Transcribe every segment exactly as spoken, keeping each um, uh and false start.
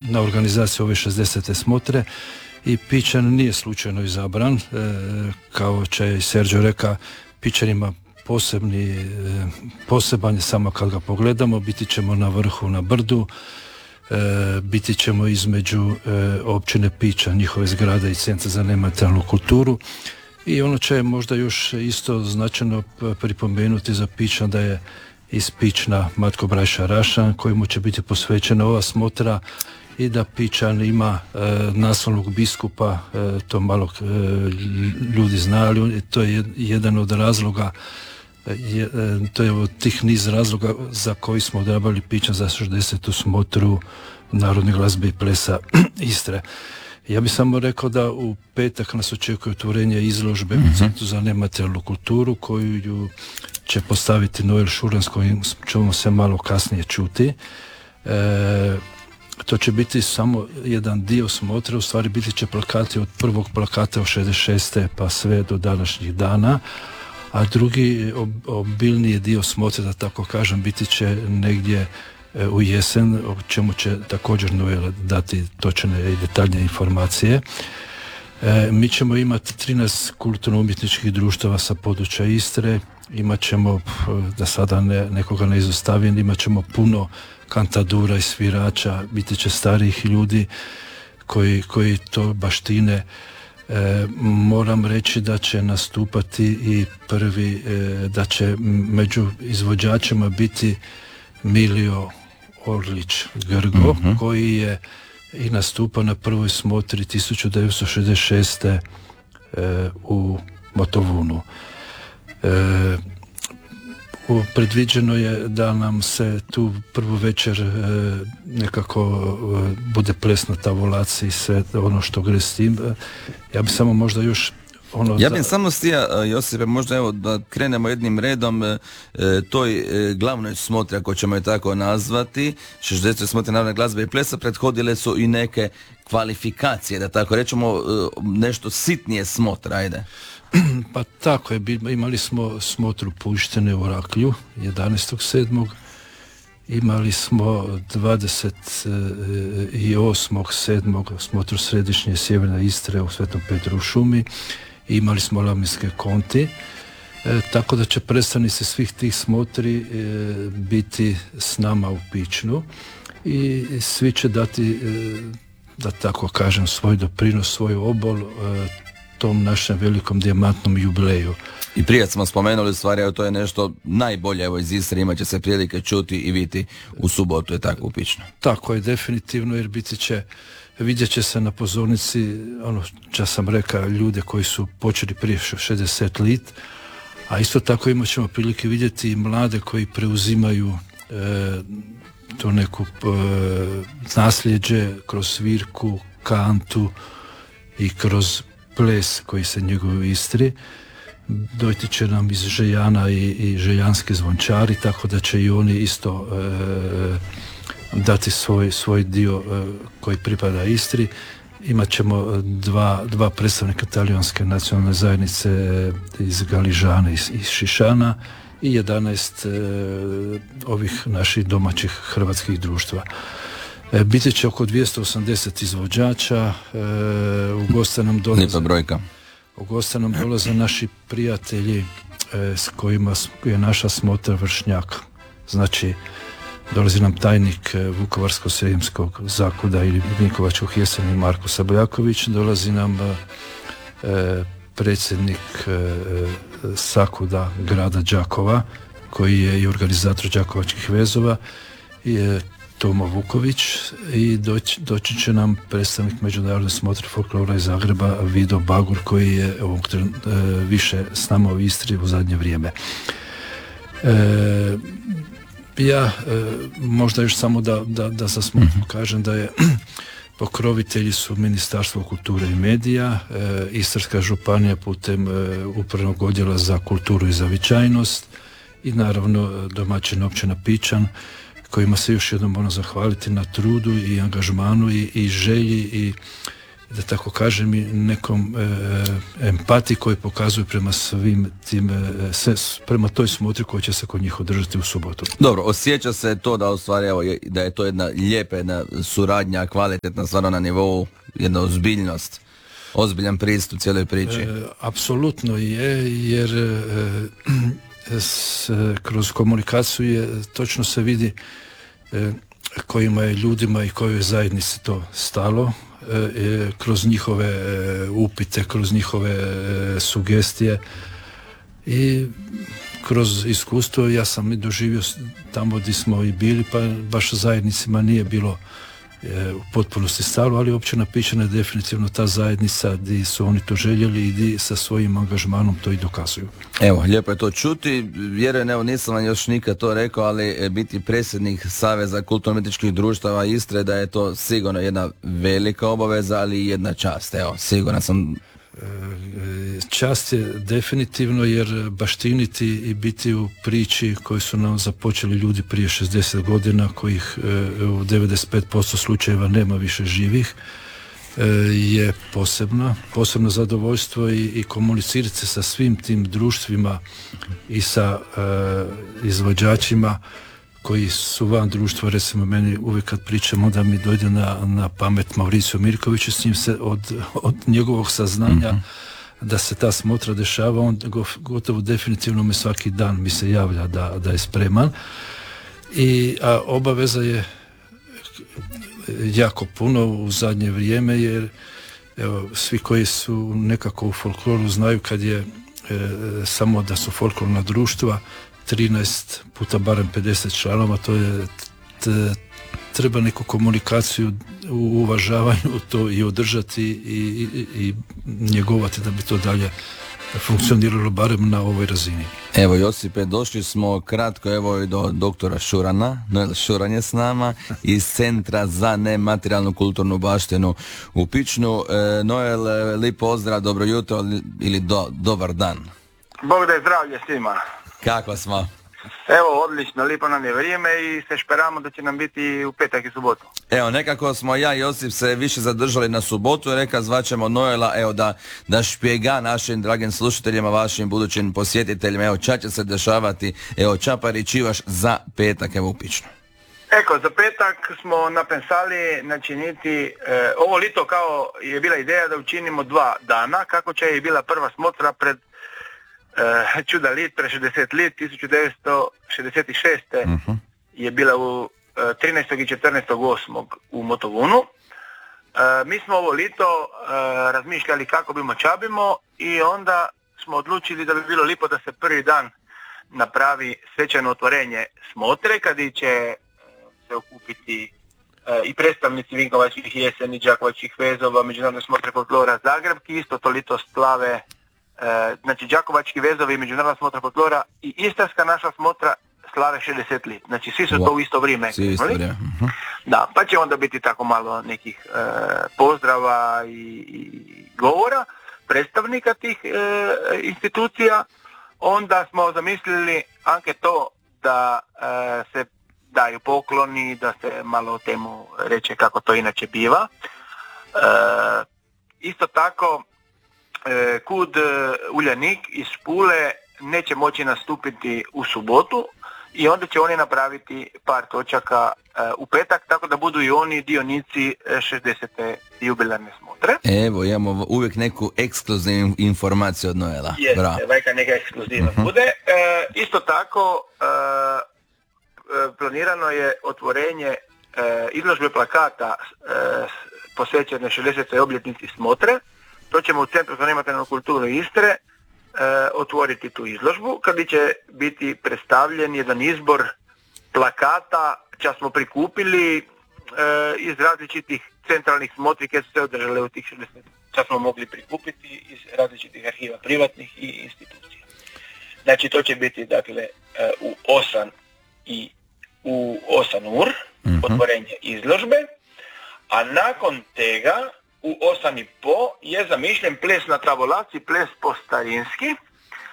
na organizaciju ove šezdesete smotre i Pičan nije slučajno izabran, e, kao će i Sergio reka, Pičan ima posebni, e, poseban je samo kad ga pogledamo, biti ćemo na vrhu na brdu, e, biti ćemo između e, općine Pičan, njihove zgrade i Centra za nematerijalnu kulturu. I ono će možda još isto značajno pripomenuti za Pičan da je iz Pična Matko Brajša Rašan, kojemu će biti posvećena ova smotra, i da Pičan ima e, naslovnog biskupa, e, to malo e, ljudi znali, to je jedan od razloga, je, e, to je od tih niz razloga za koji smo odabrali Pičan za šezdesetu smotru narodne glazbe i plesa Istre. Ja bih samo rekao da u petak nas očekuje otvorenje izložbe mm-hmm. u Centru za nematerijalnu kulturu koju će postaviti Noel Šuran, s kojim ćemo se malo kasnije čuti. E, to će biti samo jedan dio smotre, u stvari biti će plakati od prvog plakata od šezdeset šeste pa sve do današnjih dana, a drugi ob, obilniji dio smotre, da tako kažem, biti će negdje u jesen, o čemu će također Noel dati točne i detaljne informacije. E, mi ćemo imati trinaest kulturno-umjetničkih društava sa područja Istre, imat ćemo, da sada ne, nekoga ne izostavim, imat ćemo puno kantadura i svirača, biti će starijih ljudi koji, koji to baštine. E, moram reći da će nastupati i prvi, e, da će među izvođačima biti Milio Orlić Grgo, mm-hmm. koji je i nastupa na prvoj smotri tisuću devetsto šezdeset šeste e, u Motovunu. E, u, predviđeno je da nam se tu prvu večer e, nekako e, bude ples na tavolaci i sve ono što gre s tim. E, ja bi samo možda još Ono ja za... bih samo stija, Josipe, možda evo da krenemo jednim redom e, toj e, glavnoj smotri, ako ćemo je tako nazvati, šezdesetoj smotri narodne glazbe i plesa, prethodile su i neke kvalifikacije, da tako rečemo, e, nešto sitnije smotra, ajde. Pa tako je, imali smo smotru Puštene u Raklju, jedanaestog sedmog Imali smo dvadeset osmog sedmog smotru Središnje sjeverne Istre u Svetom Petru u šumi. Imali smo Laminske konti, e, tako da će predstavnici svih tih smotri e, biti s nama u Pičnu i svi će dati, e, da tako kažem, svoj doprinos, svoj obol e, tom našem velikom dijamantnom jubileju. I prije smo spomenuli stvari, evo to je nešto najbolje, evo iz Istre, imat će se prilike čuti i vidjeti u subotu, je tako u Pičnu. Tako je, definitivno, jer biti će, vidjet će se na pozornici, ono ča sam rekao, ljude koji su počeli prije šezdeset lit, a isto tako imat ćemo prilike vidjeti i mlade koji preuzimaju e, to neku e, nasljeđe kroz svirku, kantu i kroz ples koji se njeguje u Istri. Dojti će nam iz Željana i, i željanski zvončari, tako da će i oni isto e, dati svoj, svoj dio e, koji pripada Istri. Imat ćemo dva, dva predstavnika talijanske nacionalne zajednice iz Galižana i iz, iz Šišana i jedanaest e, ovih naših domaćih hrvatskih društva. E, biti će oko dvjesto osamdeset izvođača, e, u goste nam dolaze... Lijepa brojka. U goste nam dolaze naši prijatelji e, s kojima je naša smotra Vršnjak. Znači, dolazi nam tajnik e, Vukovarsko-srijemskog zakuda ili Vinkovačkog jeseni Marko Sabljaković, dolazi nam e, predsjednik e, Sakuda grada Đakova, koji je i organizator Đakovačkih vezova, je Tomo Vuković, i doći, doći će nam predstavnik Međunarodne smotre folklora iz Zagreba Vido Bagur, koji je ovog e, više s nama u Istri u zadnje vrijeme. E, ja e, možda još samo da, da, da za smotru mm-hmm. kažem da je pokrovitelji su Ministarstvo kulture i medija, e, Istarska županija putem e, upravnog odjela za kulturu i zavičajnost i naravno domaćin općina Pičan, kojima se još jednom moram zahvaliti na trudu i angažmanu i, i želji i, da tako kažem, i nekom e, empatiji koju pokazuju prema svim tim, e, se, prema toj smotri koja će se kod njih održati u subotu. Dobro, osjeća se to da u stvari, evo, da je to jedna lijepa, jedna suradnja, kvalitetna, stvarno na nivou, jedna ozbiljnost, ozbiljan pristup cijeloj priči. E, apsolutno je, jer e, s, kroz komunikaciju je, točno se vidi e, kojima je ljudima i kojoj zajednici to stalo, e, kroz njihove e, upite, kroz njihove e, sugestije i kroz iskustvo. Ja sam i doživio tamo gdje smo i bili, pa baš zajednicima nije bilo e, u potpunosti stalo, ali općina Pičana je definitivno ta zajednica gdje su oni to željeli i gdje sa svojim angažmanom to i dokazuju. Evo, lijepo je to čuti. Vjerujem, evo, nisam vam još nikad to rekao, ali biti predsjednik Saveza kulturno-umjetničkih društava Istre, da je to sigurno jedna velika obaveza, ali i jedna čast. Evo, siguran sam. Čast je definitivno, jer baštiniti i biti u priči koju su nam započeli ljudi prije šezdeset godina, kojih u devedeset pet posto slučajeva nema više živih, je posebno, posebno zadovoljstvo i, i komunicirati se sa svim tim društvima i sa uh, izvođačima koji su van društva. Recimo, meni uvijek kad pričamo da mi dojde na, na pamet Mauricio Mirković, s njim se od, od njegovog saznanja mm-hmm. da se ta smotra dešava, on gotovo definitivno me svaki dan mi se javlja da, da je spreman. I, a obaveza je jako puno u zadnje vrijeme, jer evo, svi koji su nekako u folkloru znaju kad je e, samo da su folklorna društva trinaest puta barem pedeset članova, to je t, treba neku komunikaciju u uvažavanju to i održati i, i, i njegovati da bi to dalje funkcioniralo barem na ovoj razini. Evo, Josipe, došli smo kratko evo i do doktora Šurana. Noel Šuran je s nama iz Centra za nematerijalnu kulturnu baštinu u Pičnu. E, Noel, lijep pozdrav, dobro jutro ili do, dobar dan. Bog da je zdravlje svima. Kako smo? Evo, odlično, lijepo nam je vrijeme i se šperamo da će nam biti u petak i subotu. Evo, nekako smo ja i Josip se više zadržali na subotu i reka zvaćemo Noela, evo, da, da špjega našim dragim slušateljima, vašim budućim posjetiteljima, evo, ča će se dešavati, evo, ča paričivaš za petak, evo, u Pičnu. Eko, za petak smo napensali načiniti, e, ovo lito kao je bila ideja da učinimo dva dana, kako će je bila prva smotra pred Uh, čuda lit, pre šezdeset lit, tisuću devetsto šezdeset šeste uh-huh. je bila u uh, trinaestog i četrnaestog osmog u Motovunu. Uh, mi smo ovo lito uh, razmišljali kako bimo čabimo i onda smo odlučili da bi bilo lipo da se prvi dan napravi svečano otvorenje smotre, kad će uh, se okupiti uh, i predstavnici Vinkovačkih jeseni, Đakovačkih vezova, Međunarodne smotre folklora Zagreb, ki isto to lito slave. E, znači Đakovački vezovi, Međunarodna smotra folklora i Istarska naša smotra slave šezdeset let. Znači svi su wow. to u isto vrijeme. Svi isto vrijeme. Uh-huh. Da, pa će onda biti tako malo nekih e, pozdrava i, i govora predstavnika tih e, institucija. Onda smo zamislili, Anke, to da e, se daju pokloni, da se malo o temu reče kako to inače biva. E, isto tako Kud Uljanik iz Pule neće moći nastupiti u subotu i onda će oni napraviti par točaka u petak, tako da budu i oni dionici šezdesete jubilarne smotre. Evo, imamo uvijek neku ekskluzivnu informaciju od Noela. Jeste, vajka neka ekskluzivna uh-huh. bude. E, isto tako e, planirano je otvorenje e, izložbe plakata e, posvećene šezdesetoj obljetnici smotre. To ćemo u Centru za nematerijalnu kulturu Istre e, otvoriti tu izložbu, kada će biti predstavljen jedan izbor plakata, čas smo prikupili e, iz različitih centralnih smotri koje su se održale u tih šezdeset. Čas smo mogli prikupiti iz različitih arhiva privatnih i institucija. Znači to će biti dakle e, u osam i u osam ur mm-hmm. otvorenje izložbe, a nakon tega u osam i po je zamišljen ples na travolaci, ples po starinski, e,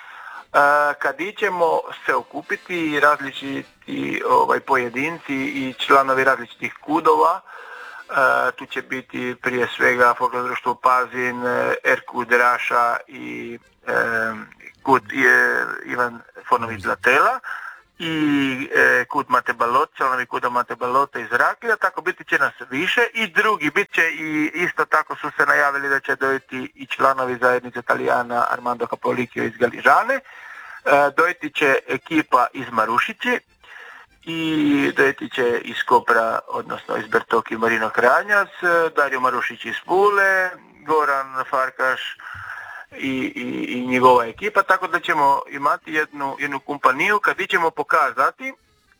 kad ćemo se okupiti različiti ovaj, pojedinci i članovi različitih kudova, tu će biti prije svega Folklorno društvo Pazin, er ku Deraša i e, Kut je Ivan Fonović Zlatela i e, Kut Mate Balot, članovi Kuta Mate Balota iz Raklja, tako biti će nas više i drugi, bit će i isto tako su se najavili da će dojeti i članovi zajednice Italijana Armando Capolicchio iz Galižane, e, dojeti će ekipa iz Marušići i dojeti će iz Kopra, odnosno iz Bertoki Marino Kranjac, Dario Marušić iz Pule, Goran Farkaš i, i, i njegova ekipa, tako da ćemo imati jednu, jednu kompaniju kad ćemo pokazati e,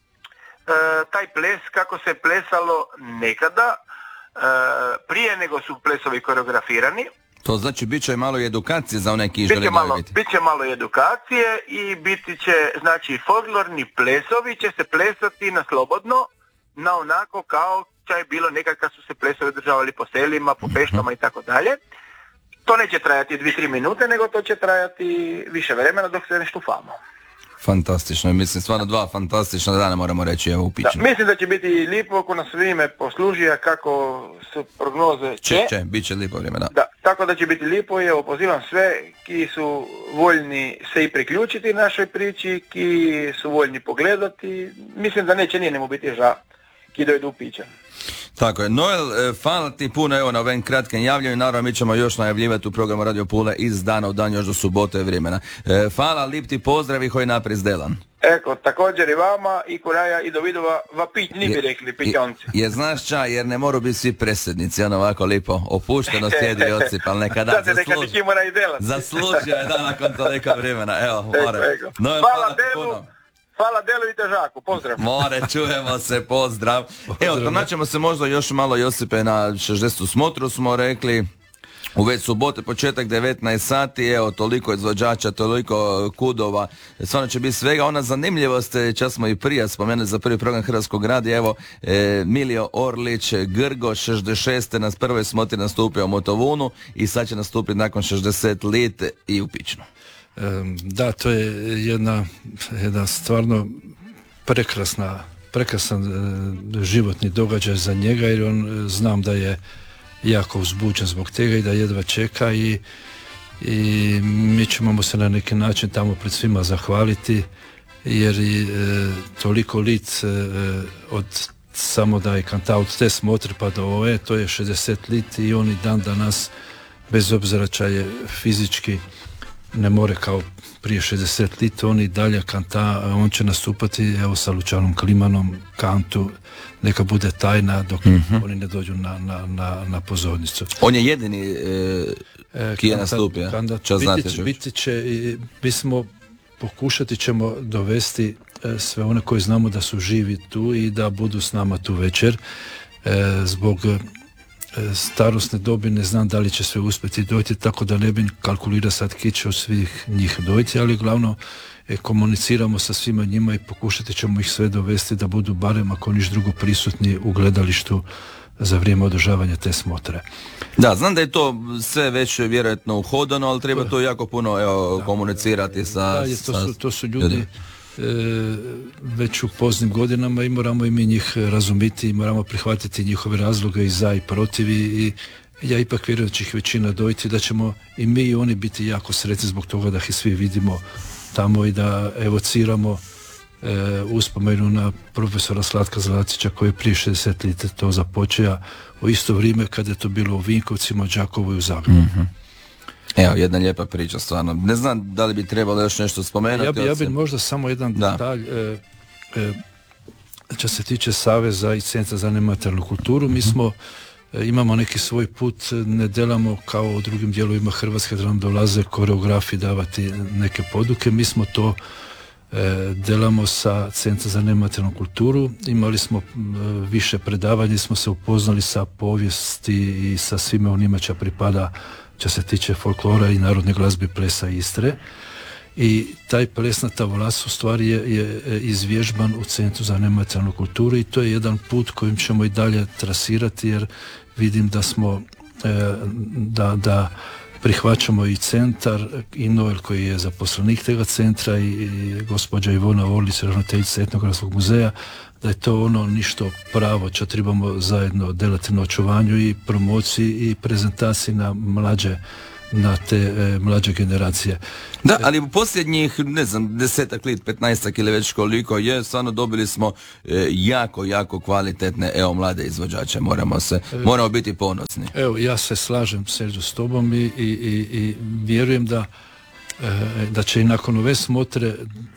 taj ples kako se plesalo nekada, e, prije nego su plesovi koreografirani. To znači bit će malo i edukacije za one ki žele malo, biti. Bit će malo edukacije i biti će, znači, folklorni plesovi će se plesati na slobodno, na onako kao što je bilo nekad kad su se plesovi održavali po selima, po peštama i tako dalje. To neće trajati dvije tri minute, nego to će trajati više vremena dok se ne štufamo. Fantastično, mislim stvarno dva fantastična dana moramo reći evo u Pičnu. Da, mislim da će biti lijepo ako nas vrijeme posluži, a kako su prognoze će. Će, će, bit će lijepo vrijeme, da. Da, tako da će biti lijepo i evo pozivam sve ki su voljni se i priključiti našoj priči, ki su voljni pogledati. Mislim da neće nijednemu biti ža ki dojdu u Pičan. Tako je. Noel, hvala ti puno evo na ovim kratkim javljanju. Naravno mi ćemo još najavljivati u programu Radio Pule iz dana u dan još do subote vremena. E, hvala, lip ti pozdrav i hoj naprijed zdelan. Eko, također i vama i Kuraja i do vidova va pić, ni bi rekli pićonci. Je, je znaš ča, jer ne moru biti svi predsjednici, ono ovako lipo opušteno sjedi i odsip, ali nekada da, zasluži. Zaslužio je da nakon toliko vremena. Evo, more. Noel, hvala, hvala Delu. Hvala Delu i Težaku, pozdrav. More, čujemo se, pozdrav. Evo, to naćemo se možda još malo, Josipe, na šezdesetu smotru smo rekli. U već subote, početak devetnaest sati, evo, toliko izvođača, toliko kudova, stvarno će biti svega. Ona zanimljivost, čas smo i prije spomenuli za prvi program Hrvatskog radija, evo, e, Milio Orlić, Grgo, šezdeset šeste na prvoj smotri nastupio u Motovunu i sad će nastupiti nakon šezdeset lit i u Pičnu. Da, to je jedna, jedna stvarno prekrasna, prekrasan e, životni događaj za njega, jer on e, znam da je jako uzbuđen zbog tega i da jedva čeka i, i mi ćemo mu se na neki način tamo pred svima zahvaliti, jer i e, toliko lit e, od samo da je kanta od te smotre pa do ove, to je šezdeset lit i on i dan danas bez obzira ča je fizički ne more kao prije šezdeset lita, on i dalje kanta, on će nastupati evo sa Lučanom Klimanom, kantu, neka bude tajna dok mm-hmm. oni ne dođu na, na, na, na pozornicu. On je jedini e, ki je nastupio, čas znate biti, biti će, mi smo pokušati ćemo dovesti e, sve one koji znamo da su živi tu i da budu s nama tu večer, e, zbog starosne dobi ne znam da li će sve uspjeti dojti, tako da ne bi kalkulira sad ki će od svih njih dojti, ali glavno e, komuniciramo sa svima njima i pokušati ćemo ih sve dovesti da budu barem ako niš drugo prisutni u gledalištu za vrijeme održavanja te smotre. Da, znam da je to sve već vjerojatno uhodano, ali treba to jako puno evo, komunicirati sa, da, je, to, sa su, to su ljudi, ljudi. E, već u poznim godinama i moramo i mi njih razumiti i moramo prihvatiti njihove razloge i za i protiv i ja ipak vjerujem da će ih većina dojti, da ćemo i mi i oni biti jako sretni zbog toga da ih svi vidimo tamo i da evociramo e, uspomenu na profesora Slatka Zlacića koji je prije šezdeset leta to započeo u isto vrijeme kada je to bilo u Vinkovcima, Đakovu i u Zagrebu. Mm-hmm. Evo, jedna lijepa priča, stvarno. Ne znam da li bi trebalo još nešto spomenuti. Ja bi, ja bi možda samo jedan da. detalj, e, e, što se tiče Saveza i Centra za nematerijalnu kulturu, mi smo, e, imamo neki svoj put, ne delamo kao u drugim dijelovima Hrvatske da nam dolaze koreografi davati neke poduke, mi smo to e, delamo sa Centra za nematerijalnu kulturu, imali smo e, više predavanja, smo se upoznali sa povijesti i sa svime onime što pripada što se tiče folklora i narodne glazbe, plesa Istre. I taj ples na tavolas u stvari je, je izvježban u Centru za nematerijalnu kulturu i to je jedan put kojim ćemo i dalje trasirati, jer vidim da smo e, da, da prihvaćamo i centar i Noel koji je zaposlenik tega centra i, i gospođa Ivona Orlić, ravnateljica Etnografskog muzeja, da je to ono ništo pravo, čo trebamo zajedno delati na očuvanju i promociji i prezentaciji na mlađe na te e, mlađe generacije. Da, ali u posljednjih, ne znam, desetak lit, petnaestak ili već koliko je, stvarno dobili smo e, jako, jako kvalitetne, evo, mlade izvođače, moramo se, e, moramo biti ponosni. Evo, ja se slažem, Serđo, s tobom i, i, i, i vjerujem da e, da će i nakon ove smotre e,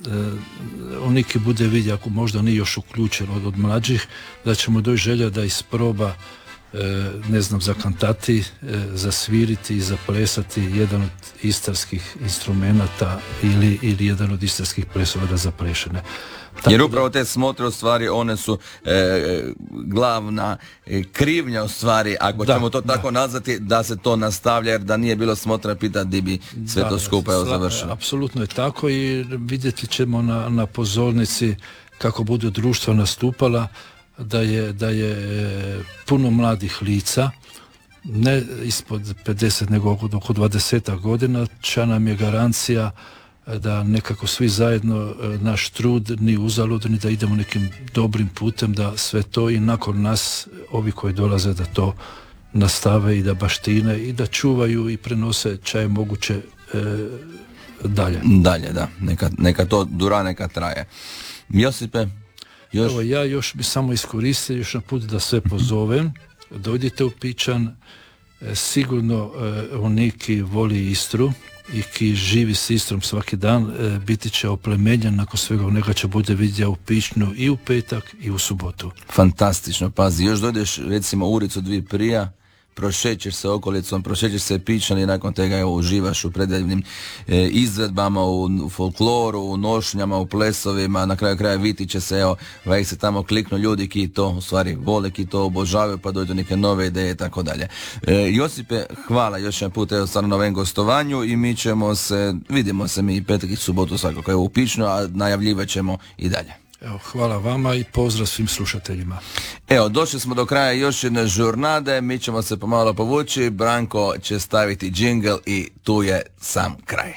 oniki bude vidjeti, ako možda nije još uključen od, od mlađih, da ćemo doći želja da isproba ne znam, zakantati, zasviriti i zaplesati jedan od istarskih instrumenata ili, ili jedan od istarskih plesova zaplešene. Tako jer upravo te smotre u stvari one su e, glavna e, krivnja u stvari, ako da, ćemo to tako da. nazvati, da se to nastavlja, jer da nije bilo smotra, pita di bi sve da, to skupa je završeno. Apsolutno je tako i vidjeti ćemo na, na pozornici kako budu društva nastupala, da je, da je puno mladih lica, ne ispod pedeset nego oko dvadeset godina, ča nam je garancija da nekako svi zajedno naš trud ni uzalud, ni da idemo nekim dobrim putem, da sve to i nakon nas, ovi koji dolaze, da to nastave i da baštine i da čuvaju i prenose ča je moguće e, dalje. Dalje, da. Neka, neka to dura, neka traje. Josipe? Još? Evo, ja još bi samo iskoristio još na put da sve pozovem, dojdite u Pičan, e, sigurno e, oni ki voli Istru i ki živi s Istrom svaki dan, e, biti će oplemenjen nakon svega, neka će bude vidja u Pičnu i u petak i u subotu. Fantastično, pazi, još dojdeš recimo u ulicu dvije prija, prošećeš se okolicom, prošećeš se Pičan i nakon toga evo, uživaš u predivnim e, izvedbama, u, u folkloru, u nošnjama, u plesovima, na kraju kraja viti će se, evo, vajek se tamo kliknu ljudi ki to, u stvari, vole, ki to obožavaju, pa dođu neke nove ideje i tako dalje. E, Josipe, hvala još jedan put, evo, stvarno na ovom gostovanju i mi ćemo se, vidimo se mi petak i subotu svakako, evo, u Pičnu, a najavljivat ćemo i dalje. Evo, hvala vama i pozdrav svim slušateljima. Evo, došli smo do kraja još jedne žurnade, mi ćemo se pomalo povući, Branko će staviti džingl i tu je sam kraj.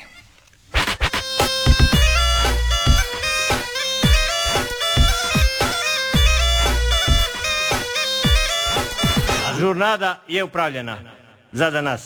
Žurnada je upravljena za danas.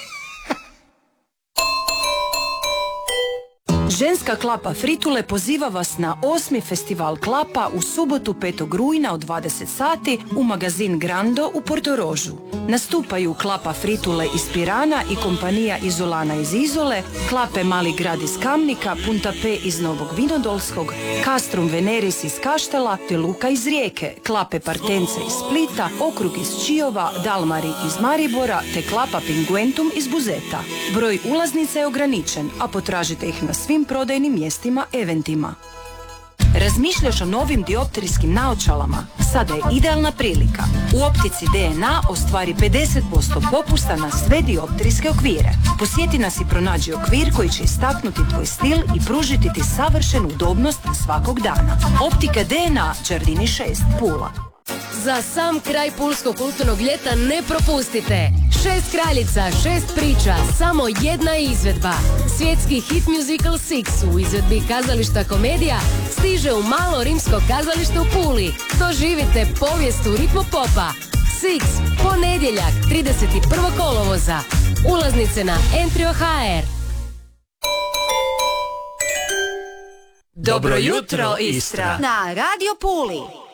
Ženska klapa Fritule poziva vas na osmi festival klapa u subotu petog rujna od dvadeset sati u magazin Grando u Portorožu. Nastupaju klapa Fritule iz Pirana i kompanija Izolana iz Izole, klape Mali grad iz Kamnika, Punta P iz Novog Vinodolskog, Castrum Veneris iz Kaštela te Luka iz Rijeke, klape Partence iz Splita, Okrug iz Čiova, Dalmari iz Maribora te klapa Pinguentum iz Buzeta. Broj ulaznica je ograničen, a potražite ih na svim prodajnim mjestima, eventima. Razmišljaš o novim dioptrijskim naočalama? Sada je idealna prilika. U optici D N A ostvari pedeset posto popusta na sve dioptrijske okvire. Posjeti nas i pronađi okvir koji će istaknuti tvoj stil i pružiti ti savršenu udobnost svakog dana. Optika D N A, Đardini šest, Pula. Za sam kraj pulskog kulturnog ljeta ne propustite. Šest kraljica, šest priča, samo jedna izvedba. Svjetski hit musical Six u izvedbi kazališta Komedija stiže u malo rimsko kazalište u Puli. Doživite povijest u ritmu popa. Six, ponedjeljak, trideset prvog kolovoza. Ulaznice na Entrio punto h r. Dobro jutro, Istra! Na Radio Puli.